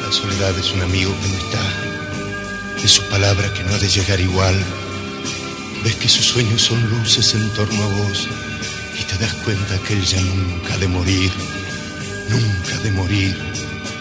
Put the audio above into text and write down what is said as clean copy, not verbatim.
La soledad es un amigo que no está, es su palabra que no ha de llegar igual. Ves que sus sueños son luces en torno a vos y te das cuenta que él ya nunca ha de morir, nunca ha de morir.